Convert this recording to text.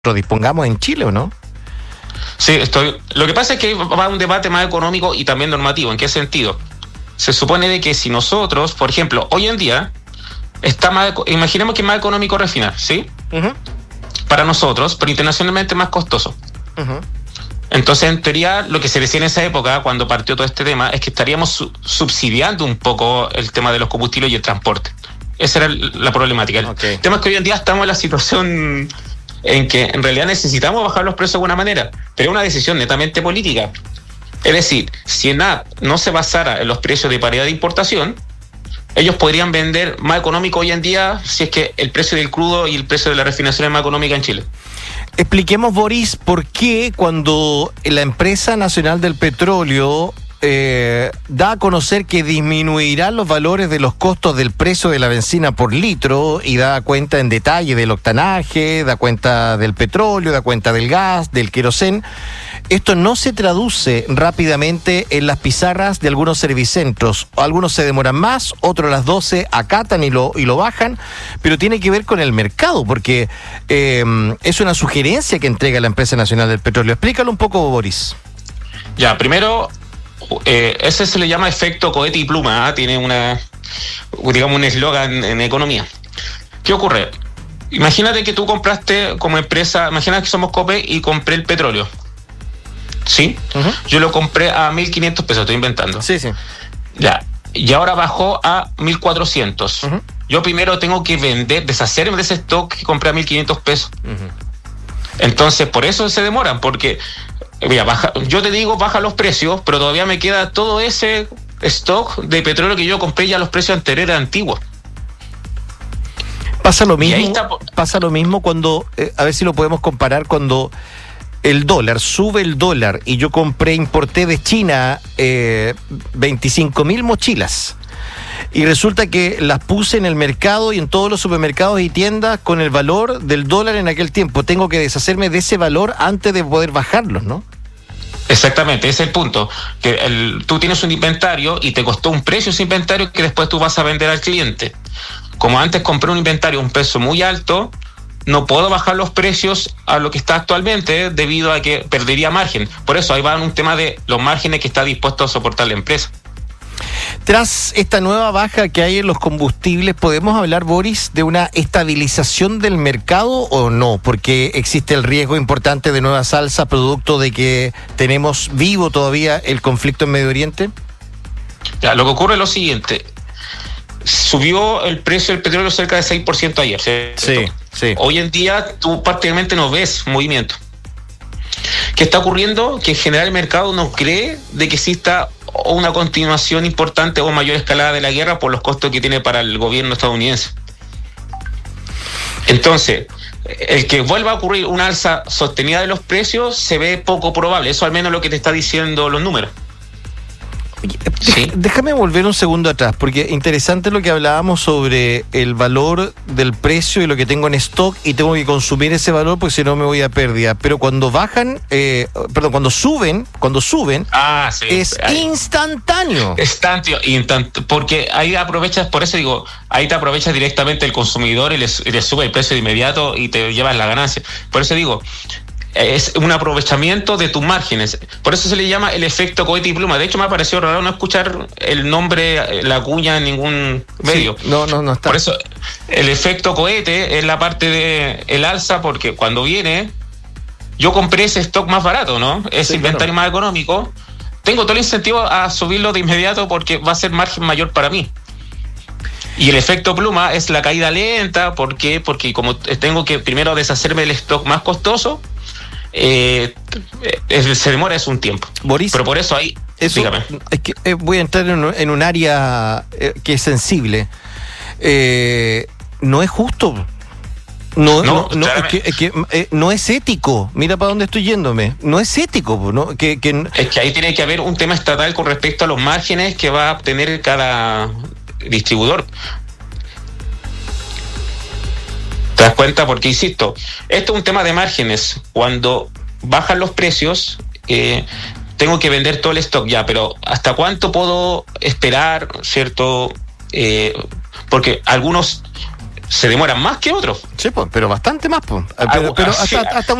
lo dispongamos en Chile, ¿o no? Sí, lo que pasa es que va a un debate más económico y también normativo. ¿En qué sentido? Se supone de que si nosotros, por ejemplo, hoy en día, imaginemos que es más económico refinar, ¿sí? Uh-huh. Para nosotros, pero internacionalmente más costoso. Uh-huh. Entonces, en teoría, lo que se decía en esa época, cuando partió todo este tema, es que estaríamos subsidiando un poco el tema de los combustibles y el transporte. Esa era la problemática. Okay. El tema es que hoy en día estamos en la situación en que en realidad necesitamos bajar los precios de alguna manera, pero es una decisión netamente política. Es decir, si ENAP no se basara en los precios de paridad de importación, ellos podrían vender más económico hoy en día si es que el precio del crudo y el precio de la refinación es más económica en Chile. Expliquemos, Boris, por qué cuando la Empresa Nacional del Petróleo da a conocer que disminuirán los valores de los costos del precio de la benzina por litro y da cuenta en detalle del octanaje, da cuenta del petróleo, da cuenta del gas, del querosén. Esto no se traduce rápidamente en las pizarras de algunos servicentros. Algunos se demoran más, otros a las 12 acatan y lo bajan, pero tiene que ver con el mercado, porque es una sugerencia que entrega la Empresa Nacional del Petróleo. Explícalo un poco, Boris. Ya, primero, ese se le llama efecto cohete y pluma, ¿eh? Tiene un eslogan en economía. ¿Qué ocurre? Imagínate que tú compraste como empresa, imagínate que somos COPE y compré el petróleo. ¿Sí? Uh-huh. Yo lo compré a 1.500 pesos, estoy inventando. Sí. Ya. Y ahora bajó a 1.400. Uh-huh. Yo primero tengo que deshacerme de ese stock que compré a 1.500 pesos. Uh-huh. Entonces, por eso se demoran, porque mira, yo te digo, baja los precios, pero todavía me queda todo ese stock de petróleo que yo compré ya a los precios anteriores antiguos. Pasa lo mismo cuando, a ver si lo podemos comparar, cuando sube el dólar y yo importé de China 25.000 mochilas y resulta que las puse en el mercado y en todos los supermercados y tiendas con el valor del dólar en aquel tiempo. Tengo que deshacerme de ese valor antes de poder bajarlos, ¿no? Exactamente, ese es el punto. Que tú tienes un inventario y te costó un precio ese inventario que después tú vas a vender al cliente. Como antes compré un inventario a un precio muy alto, no puedo bajar los precios a lo que está actualmente debido a que perdería margen. Por eso ahí va un tema de los márgenes que está dispuesto a soportar la empresa. Tras esta nueva baja que hay en los combustibles, ¿podemos hablar, Boris, de una estabilización del mercado o no? Porque existe el riesgo importante de nueva salsa producto de que tenemos vivo todavía el conflicto en Medio Oriente. Ya, lo que ocurre es lo siguiente. Subió el precio del petróleo cerca de 6% ayer, ¿cierto? Sí. Hoy en día tú prácticamente no ves movimiento. ¿Qué está ocurriendo? Que en general el mercado no cree de que exista una continuación importante o mayor escalada de la guerra por los costos que tiene para el gobierno estadounidense. Entonces, el que vuelva a ocurrir una alza sostenida de los precios se ve poco probable. Eso al menos lo que te está diciendo los números. Sí. Déjame volver un segundo atrás, porque interesante lo que hablábamos sobre el valor del precio y lo que tengo en stock y tengo que consumir ese valor porque si no me voy a pérdida. Pero cuando cuando suben, sí, es instantáneo. Porque ahí aprovechas, por eso digo, ahí te aprovechas directamente el consumidor y le sube el precio de inmediato y te llevas la ganancia. Por eso digo, es un aprovechamiento de tus márgenes. Por eso se le llama el efecto cohete y pluma. De hecho, me ha parecido raro no escuchar el nombre, la cuña en ningún medio. Sí, no está. Por eso, el efecto cohete es la parte de el alza, porque cuando viene, yo compré ese stock más barato, ¿no? Ese inventario más económico. Tengo todo el incentivo a subirlo de inmediato porque va a ser margen mayor para mí. Y el efecto pluma es la caída lenta. ¿Por qué? Porque como tengo que primero deshacerme del stock más costoso, se demora un tiempo. Boris, pero por eso ahí dígame. Es que voy a entrar en un área que es sensible. No es justo. No es ético. Mira para dónde estoy yéndome. No es ético, ¿no? Es que ahí tiene que haber un tema estatal con respecto a los márgenes que va a obtener cada distribuidor. ¿Te das cuenta? Porque, insisto, esto es un tema de márgenes. Cuando bajan los precios, tengo que vender todo el stock ya, pero ¿hasta cuánto puedo esperar, cierto? Porque algunos se demoran más que otros. Sí, pues, pero bastante más, pues. Pero Sí. hasta